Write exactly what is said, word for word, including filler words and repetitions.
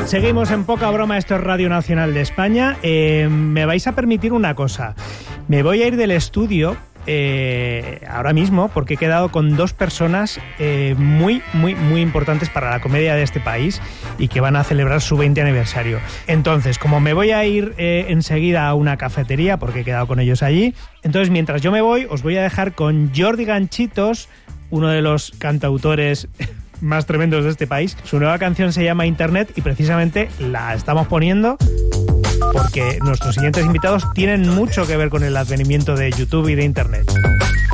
Seguimos en Poca Broma, esto es Radio Nacional de España. Eh, me vais a permitir una cosa. Me voy a ir del estudio eh, ahora mismo porque he quedado con dos personas eh, muy, muy, muy importantes para la comedia de este país y que van a celebrar su veinte aniversario. Entonces, como me voy a ir eh, enseguida a una cafetería porque he quedado con ellos allí, entonces mientras yo me voy, os voy a dejar con Jordi Ganchitos, uno de los cantautores más tremendos de este país. Su nueva canción se llama Internet y precisamente la estamos poniendo porque nuestros siguientes invitados tienen mucho que ver con el advenimiento de YouTube y de Internet.